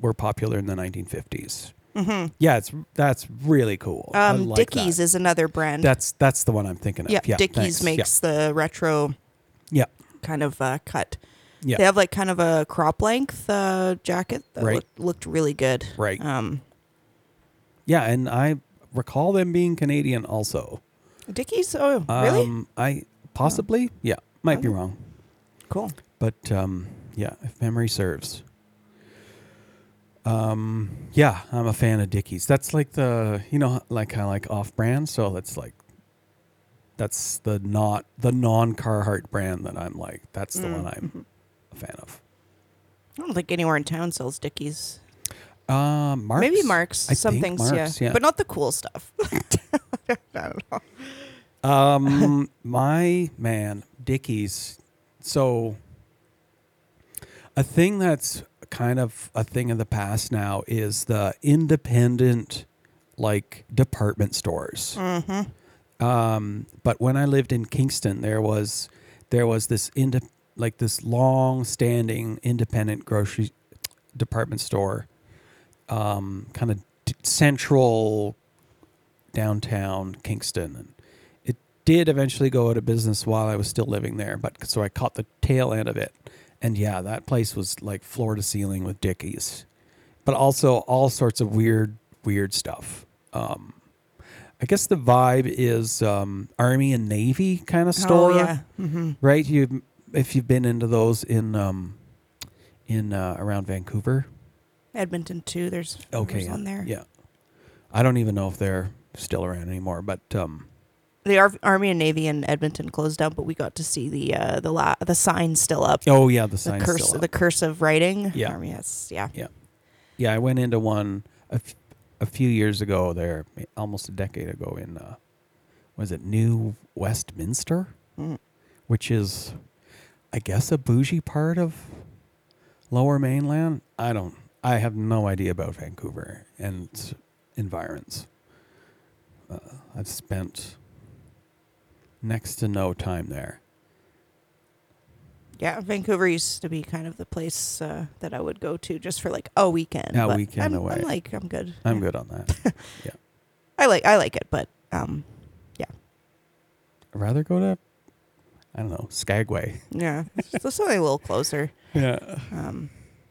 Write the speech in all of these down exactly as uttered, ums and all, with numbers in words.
were popular in the nineteen fifties. Mm-hmm. Yeah, it's that's really cool. Um, like Dickies that. is another brand. That's that's the one I'm thinking of. yeah, Yeah, Dickies thanks. makes the retro Yeah, kind of uh, cut. yeah, They have like kind of a crop length uh, jacket that Right. looked, looked really good. right. Um, yeah, and I recall them being Canadian also. Dickies? Oh, really? Um, I possibly, yeah, might be Okay. wrong, Cool. but um, yeah, if memory serves. Um, yeah, I'm a fan of Dickies. That's like the, you know, like kind of like off-brand. So that's like, that's the not the non-Carhartt brand that I'm like. That's the Mm. one I'm a fan of. I don't think anywhere in town sells Dickies. Um, Marks. Maybe Marks. I Some think things, Marks, yeah. yeah. But not the cool stuff. I don't know. Um, my man, Dickies. So, a thing that's kind of a thing of the past now is the independent, like department stores. Mm-hmm. Um, but when I lived in Kingston, there was there was this inde- like this long-standing independent grocery department store, um, kind of d- central downtown Kingston, and it did eventually go out of business while I was still living there. But so I caught the tail end of it, and yeah, that place was like floor to ceiling with Dickies, but also all sorts of weird, weird stuff. Um, I guess the vibe is um, Army and Navy kind of store, Oh, yeah. Mm-hmm. right? You, if you've been into those in um, in uh, around Vancouver, Edmonton, too. There's, okay, there's yeah, one there. yeah. I don't even know if they're still around anymore, but um, The Ar- Army and Navy in Edmonton closed down, but we got to see the uh, the la- the sign still up. oh yeah, the the sign's curse, still up. the cursive writing. Yeah. Army, yes, yeah. Yeah, yeah. I went into one a, f- a few years ago. There, almost a decade ago, in uh, was it New Westminster, Mm. which is, I guess, a bougie part of Lower Mainland. I don't. I have no idea about Vancouver and its environs. Uh, I've spent next to no time there. Yeah, Vancouver used to be kind of the place uh, that I would go to just for like a weekend. A but weekend I'm, away. I'm like, I'm good. I'm Yeah. good on that. I like, I like it, but um, I'd rather go to, I don't know, Skagway. yeah, it's just something a little closer. Yeah. Um,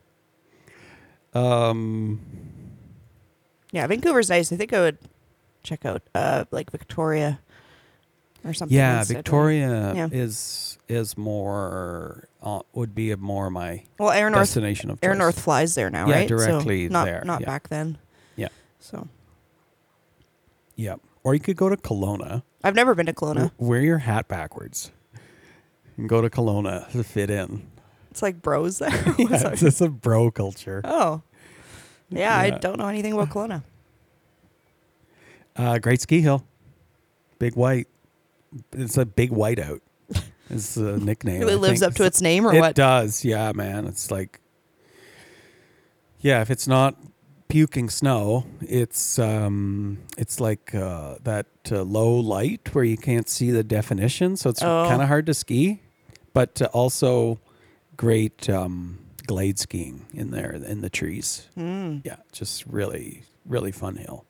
Um. yeah, Vancouver's nice. I think I would check out uh like Victoria or something. Yeah, instead. Victoria Yeah. is is more uh, would be a more my Well, Air North, destination of choice. Air North flies there now, Yeah, right? directly so not, there, Not yeah. back then. Yeah. So Yeah, or you could go to Kelowna. I've never been to Kelowna. W- wear your hat backwards and go to Kelowna to fit in. It's like bros there. Yeah, it's just a bro culture. Oh. Yeah, I Yeah. don't know anything about Kelowna. Uh, Great Ski Hill, Big White. It's a big whiteout. It's a nickname. It I lives think. up to its name or it what? does, yeah, man. It's like, yeah, if it's not puking snow, it's um, it's like uh, that uh, low light where you can't see the definition, so it's Oh. kind of hard to ski, but uh, also great um, glade skiing in there in the trees. Mm. Yeah, just really, really fun hill.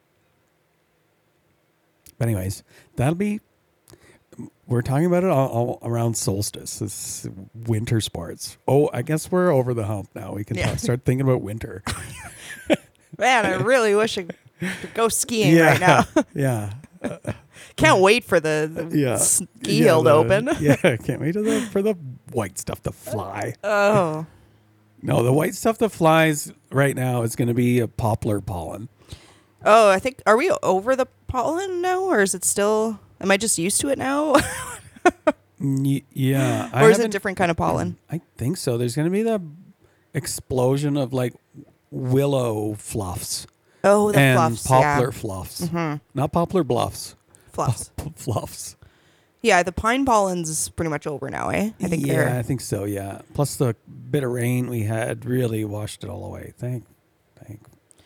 But anyways, that'll be. We're talking about it all, all around solstice. It's winter sports. Oh, I guess we're over the hump now. We can Yeah. talk, start thinking about winter. Man, I really wish I could go skiing right now. yeah. Can't wait for the, the Yeah. ski Yeah, hill to the- open. Yeah, can't wait to the, for the white stuff to fly. Oh. No, the white stuff that flies right now is going to be a poplar pollen. Oh, I think, are we over the pollen now, or is it still, am I just used to it now? Y- yeah. I or is it a haven't- different kind of pollen? I think so. There's going to be the explosion of like willow fluffs Oh, the and fluffs. poplar Yeah. fluffs. Mhm. Not poplar bluffs. Fluffs. P- fluffs. Yeah, the pine pollen's pretty much over now, eh? I think yeah, they're, I think so, yeah. Plus the bit of rain we had really washed it all away. Thank thank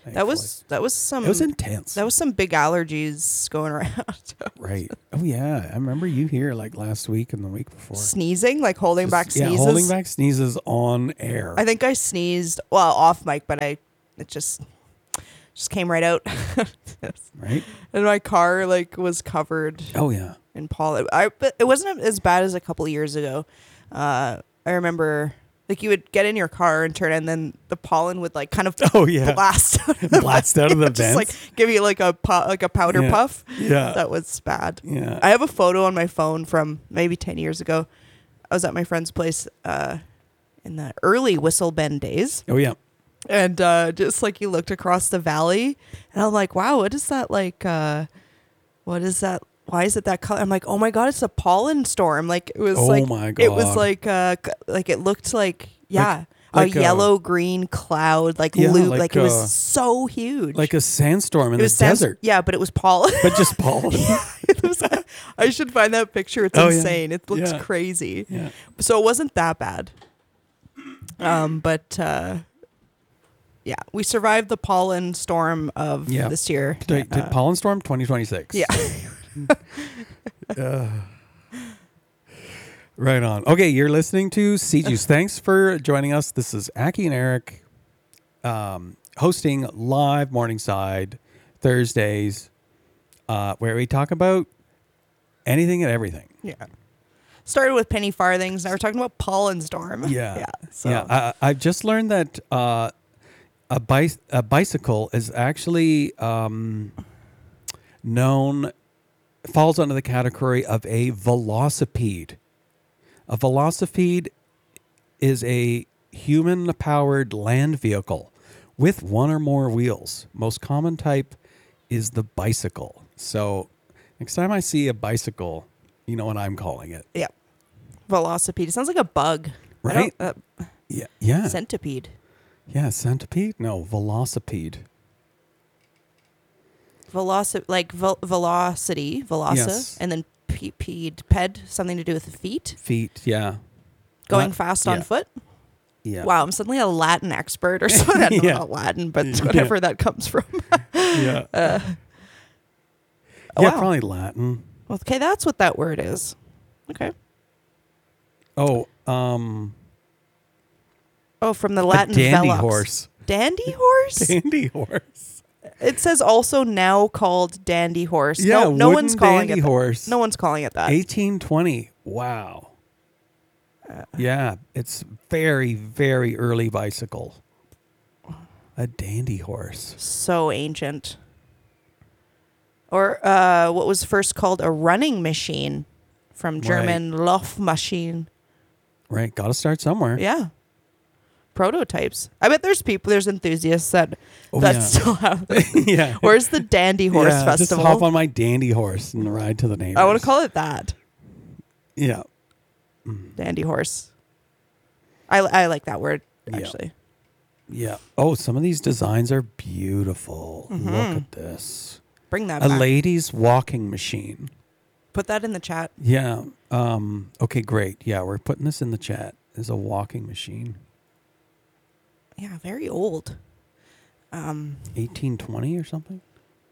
That was that was some It was intense. that was some big allergies going around. Right. Oh yeah, I remember you here like last week and the week before. Sneezing, like holding Just- back yeah, sneezes. holding back sneezes on air. I think I sneezed well off mic, but I it just just came right out. Right. And my car like was covered Oh yeah. in pollen. I but it wasn't as bad as a couple of years ago. Uh, I remember like you would get in your car and turn, and then the pollen would like kind of Oh yeah. blast out of the Blast out of the just vents. like give you like a pu- like a powder Yeah. puff. Yeah. That was bad. Yeah. I have a photo on my phone from maybe ten years ago. I was at my friend's place uh, in the early Whistle Bend days. Oh yeah. And uh, just like you looked across the valley, and I'm like, wow, what is that like? Uh, what is that? Why is it that color? I'm like, oh my God, it's a pollen storm. Like it was Oh like, my it was God. like, uh, c- like it looked like, yeah, like a a- yellow green cloud, like Yeah, loop. like Like, it was a- so huge. Like a sandstorm in it the was sans- desert, Yeah, but it was pollen. but just pollen. It was- I should find that picture. It's Oh, yeah. insane. It looks Yeah. crazy. Yeah. So it wasn't that bad. Um, but uh, yeah, we survived the pollen storm of Yeah. this year. Did, did Uh, pollen storm twenty twenty-six. Yeah. Uh, right on. Okay, you're listening to Sea Juice. Thanks for joining us. This is Aki and Eric um, hosting live Morningside Thursdays, uh, where we talk about anything and everything. Yeah. Started with penny farthings. Now we're talking about pollen storm. Yeah. Yeah. So Yeah, I, I've just learned that uh, a, bic- a bicycle is actually um, known, falls under the category of a velocipede. A velocipede is a human-powered land vehicle with one or more wheels. Most common type is the bicycle. So next time I see a bicycle, you know what I'm calling it. yeah. Velocipede. It sounds like a bug. I Right? don't- Uh, Yeah. Yeah. centipede. Yeah, centipede? No, velocipede. Veloci- like vel- velocity, veloci, Yes. and then pe- ped, ped, something to do with the feet. Feet, yeah. Going Not- fast yeah. on foot. Yeah. Wow, I'm suddenly a Latin expert or something. I don't Yeah. know about Latin, but Yeah. whatever that comes from. Yeah. Uh, yeah, wow. probably Latin. Okay, that's what that word is. Okay. Oh, um Oh, from the Latin a dandy velox. horse. Dandy horse? Dandy horse. It says also now called dandy horse. Yeah, no, no wooden one's calling dandy it. That. horse. No one's calling it that. eighteen twenty. Wow. Uh, Yeah, it's very, very early bicycle. A dandy horse. So ancient. Or uh, what was first called a running machine, from German Laufmaschine. Right, got to start somewhere. Yeah. Prototypes. I bet there's people, there's enthusiasts that Oh, that yeah. still have them. Yeah. Where's the Dandy Horse yeah, Festival? Just hop on my dandy horse and ride to the neighbors. I want to call it that. Yeah. Dandy Horse. I, I like that word, Yeah. actually. Yeah. Oh, some of these designs are beautiful. Mhm. Look at this. Bring that A back. lady's walking machine. Put that in the chat. Yeah. Um, okay, great. Yeah, we're putting this in the chat. It's a walking machine. Yeah, very old. Um, eighteen twenty or something?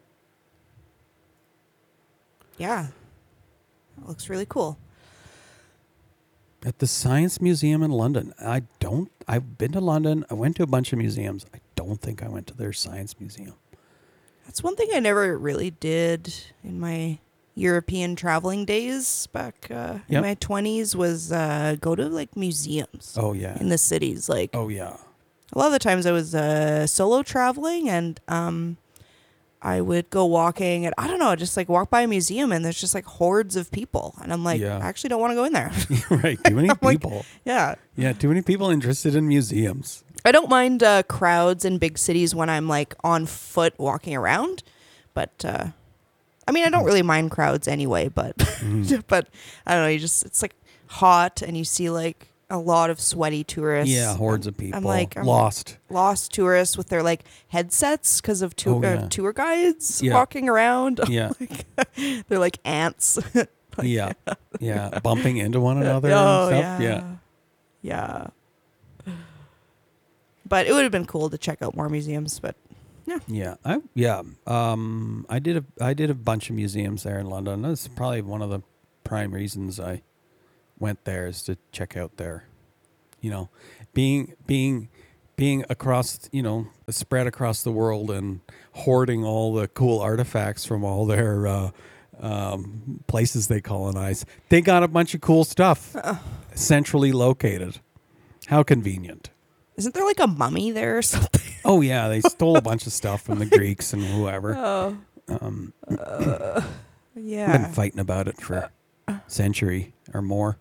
yeah. That looks really cool. At the Science Museum in London. I don't, I've been to London. I went to a bunch of museums. I don't think I went to their science museum. That's one thing I never really did in my European traveling days back uh, in Yep. my twenties was uh, go to like museums Oh, yeah. in the cities. Like Oh, yeah. a lot of the times I was uh, solo traveling and um, I would go walking and I don't know, just like walk by a museum and there's just like hordes of people. And I'm like, Yeah. I actually don't want to go in there. Right. Too many I'm like- people. Yeah. Yeah, too many people interested in museums. I don't mind uh, crowds in big cities when I'm like on foot walking around, but uh, I mean I don't really mind crowds anyway. But Mhm. but I don't know. You just it's like hot and you see like a lot of sweaty tourists. Yeah, hordes of people. I'm like I'm lost. lost tourists with their like headsets because of tour Oh, yeah. uh, tour guides Yeah. walking around. Yeah. They're like ants. Yeah. Yeah. Bumping into one another Oh and yeah. stuff. Yeah. Yeah. But it would have been cool to check out more museums, but Yeah. Yeah, I yeah. Um, I did a I did a bunch of museums there in London. That's probably one of the prime reasons I went there is to check out their, you know, being being being across, you know, spread across the world and hoarding all the cool artifacts from all their uh, um, places they colonize. They got a bunch of cool stuff centrally located. How convenient. Isn't there like a mummy there or something? Oh yeah, they stole a bunch of stuff from the Greeks and whoever. Oh. Um, Uh, I've yeah. been fighting about it for a century or more.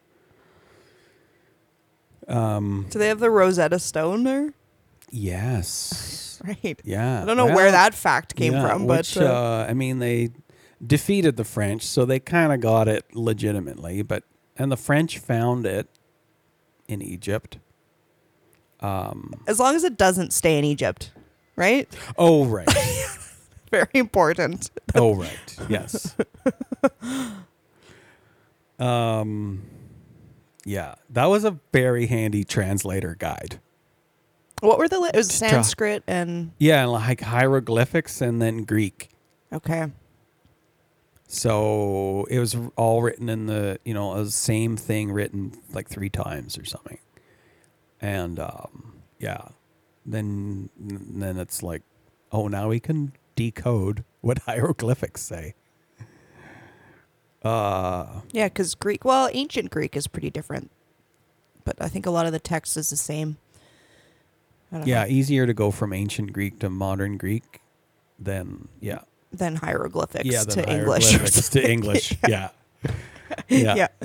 Um, Do they have the Rosetta Stone there? yes. Right. Yeah. I don't know Well, where that fact came yeah, from, which, but uh, uh, I mean, they defeated the French, so they kind of got it legitimately. But and the French found it in Egypt. Um, as long as it doesn't stay in Egypt, right? oh right. Very important. Oh right. Yes. Um. Yeah, that was a very handy translator guide. What were the? Li- it was To try- Sanskrit and Yeah, like hieroglyphics and then Greek. okay. So it was all written in the, you know, the same thing written like three times or something. And um, yeah, then then it's like, oh, now we can decode what hieroglyphics say. Uh, Yeah, because Greek. Well, ancient Greek is pretty different, but I think a lot of the text is the same. I don't yeah, know. easier to go from ancient Greek to modern Greek than yeah, Than hieroglyphics yeah, to than English. or hieroglyphics to something. English. Yeah, yeah, yeah.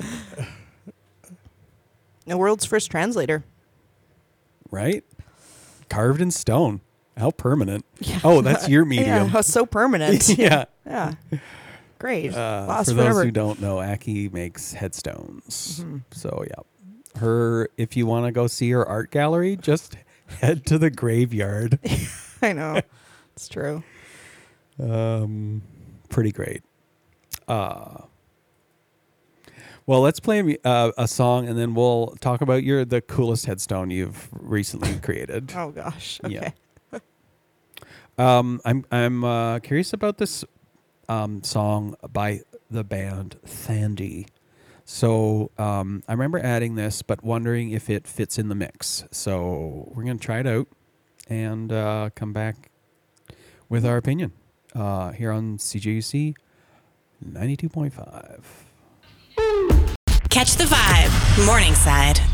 The world's first translator. right. Carved in stone. How permanent. Yeah. Oh, that's your Yeah, medium. how so permanent. yeah. Yeah. Great. Uh, Lasts for those forever. who don't know, Aki makes headstones. Mhm. So yeah, her. If you want to go see her art gallery, just head to the graveyard. I know. It's true. Um, pretty great. Uh, well, let's play uh, a song, and then we'll talk about your the coolest headstone you've recently created. Oh gosh. Okay. Yeah. Um, I'm I'm uh, curious about this um, song by the band Thandy. So um, I remember adding this, but wondering if it fits in the mix. So we're gonna try it out and uh, come back with our opinion uh, here on C J U C ninety-two point five. Catch the vibe. Morningside.